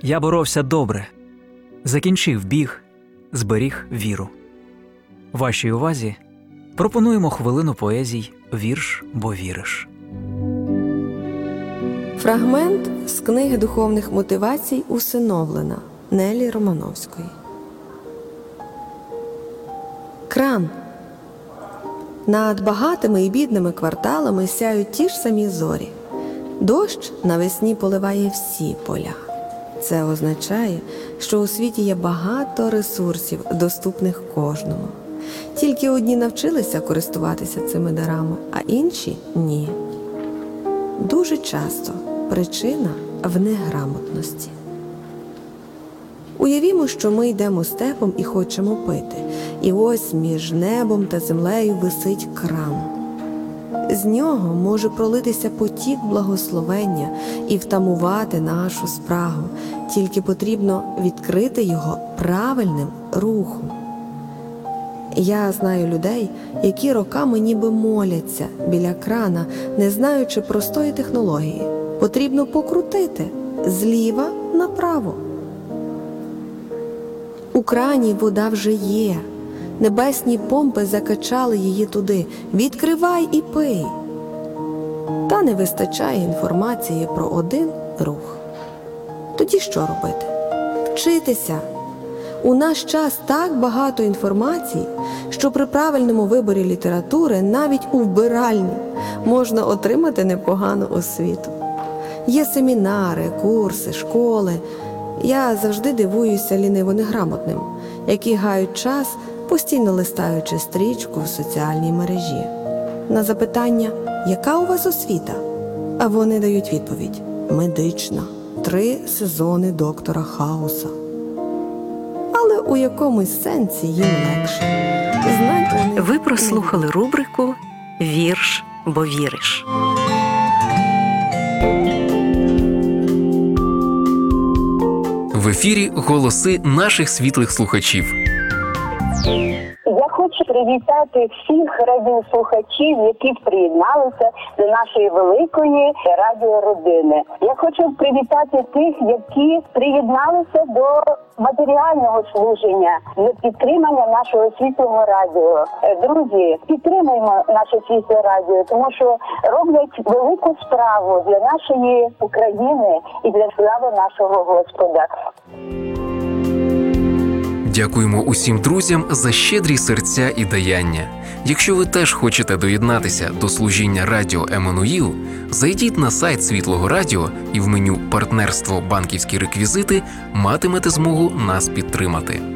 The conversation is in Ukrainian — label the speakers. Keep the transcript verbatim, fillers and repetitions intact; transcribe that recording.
Speaker 1: Я боровся добре, закінчив біг, зберіг віру. Вашій увазі пропонуємо хвилину поезій «Вірш, бо віриш».
Speaker 2: Фрагмент з книги духовних мотивацій «Усиновлена» Нелі Романовської. Кран. Над багатими і бідними кварталами сяють ті ж самі зорі. Дощ навесні поливає всі поля. Це означає, що у світі є багато ресурсів, доступних кожному. Тільки одні навчилися користуватися цими дарами, а інші – ні. Дуже часто причина в неграмотності. Уявімо, що ми йдемо степом і хочемо пити. І ось між небом та землею висить кран. З нього може пролитися потік благословення і втамувати нашу спрагу. Тільки потрібно відкрити його правильним рухом. Я знаю людей, які роками ніби моляться біля крана, не знаючи простої технології. Потрібно покрутити зліва направо. У крані вода вже є. Небесні помпи закачали її туди. Відкривай і пий. Та не вистачає інформації про один рух. Тоді що робити? Вчитися. У наш час так багато інформації, що при правильному виборі літератури навіть у вбиральні можна отримати непогану освіту. Є семінари, курси, школи. Я завжди дивуюся ліниво-неграмотним, які гають час, постійно листаючи стрічку в соціальній мережі. На запитання «Яка у вас освіта?» А вони дають відповідь «Медична. Три сезони доктора Хауса». Але у якомусь сенсі їм легше. Знать вони...
Speaker 3: Ви прослухали рубрику «Вірш, бо віриш».
Speaker 4: В ефірі голоси наших світлих слухачів.
Speaker 5: Я хочу привітати всіх радіослухачів, які приєдналися до нашої великої радіородини. Я хочу привітати тих, які приєдналися до матеріального служення, до підтримання нашого світлого радіо. Друзі, підтримуємо наше світле радіо, тому що роблять велику справу для нашої України і для слави нашого Господа.
Speaker 4: Дякуємо усім друзям за щедрі серця і даяння. Якщо ви теж хочете доєднатися до служіння радіо Еммануїл, зайдіть на сайт Світлого Радіо і в меню «Партнерство. Банківські реквізити» матимете змогу нас підтримати.